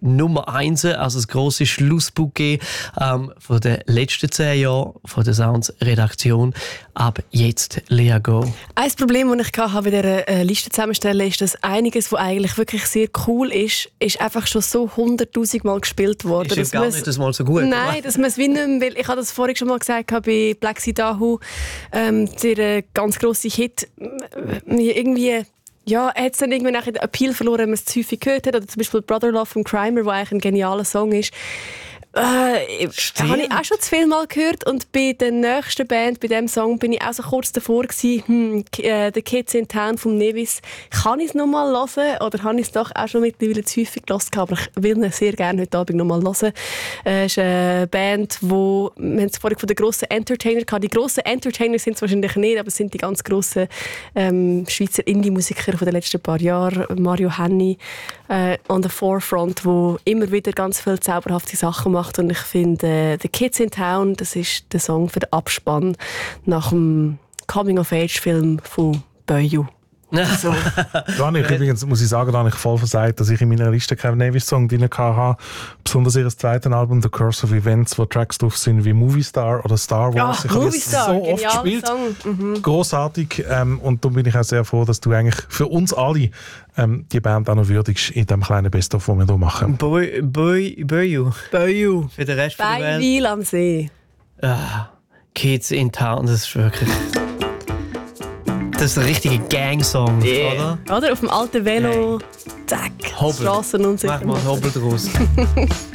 Nummer 1, also das grosse Schlussbouquet von den letzten 10 Jahren von der Sounds-Redaktion. Ab jetzt, Lea, go. Ein Problem, das ich bei dieser Liste zusammenstellen ist, dass einiges, was eigentlich wirklich sehr cool ist einfach schon so 100'000 Mal gespielt worden. Ist ja gar nicht mal so gut. Nein, dass man es wie nicht mehr will. Ich habe das vorhin schon mal gesagt bei Black Sea Dahu, der ganz grosse Hit, irgendwie... Ja, er hat dann irgendwann den Appeal verloren, wenn man es zu häufig gehört hat. Oder zum Beispiel Brother Love von Crimer, der eigentlich ein genialer Song ist. Habe ich auch schon zu viel Mal gehört. Und bei der nächsten Band, bei diesem Song, bin ich auch so kurz davor gewesen, «The Kids in Town» von Nevis. Kann ich es noch mal hören? Oder habe ich es doch auch schon mittlerweile zu häufig gehört? Aber ich will ihn sehr gerne heute Abend noch mal hören. Es ist eine Band, wir haben es vorhin von den grossen Entertainern gehabt. Die grossen Entertainer sind es wahrscheinlich nicht, aber es sind die ganz grossen Schweizer Indie-Musiker von den letzten paar Jahren. Mario Henny on the Forefront, der immer wieder ganz viele zauberhafte Sachen macht. Und ich finde, «The Kids in Town», das ist der Song für den Abspann nach dem Coming-of-Age-Film von Böju. So. Übrigens muss ich sagen, da habe ich voll versagt, dass ich in meiner Liste keinen Nevis-Song drin hatte. Besonders ihr zweites Album, «The Curse of Events», wo Tracks drauf sind wie «Movie Star» oder «Star Wars». Ich habe das so oft gespielt. Grossartig. Und darum bin ich auch sehr froh, dass du eigentlich für uns alle die Band auch noch würdigst in diesem kleinen Best-of, das wir hier machen. Böju. Für den Rest von der Welt. Bei Wil am See. Kids in Town, das ist wirklich... Das ist ein richtiger Gang-Song, oder? Oder? Auf dem alten Velo, zack, Hobbel. Strassen und so. Mach mal Hobbel draus.